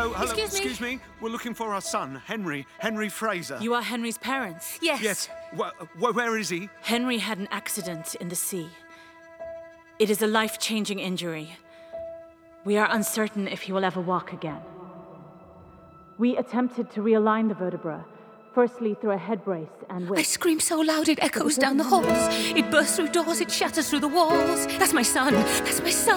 Hello. Excuse me. We're looking for our son, Henry Fraser. You are Henry's parents? Yes. Yes. Where is he? Henry had an accident in the sea. It is a life-changing injury. We are uncertain if he will ever walk again. We attempted to realign the vertebra, firstly through a head brace and I with... scream so loud it echoes down the halls. It bursts through doors, it shatters through the walls. That's my son. That's my son.